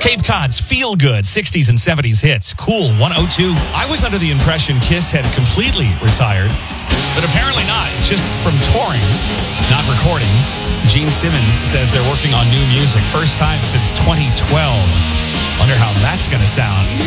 Cape Cod's Feel Good 60s and 70s hits. Cool 102. I was under the impression Kiss had completely retired, but apparently not. It's just from touring, not recording. Gene Simmons says they're working on new music. First time since 2012. Wonder how that's going to sound.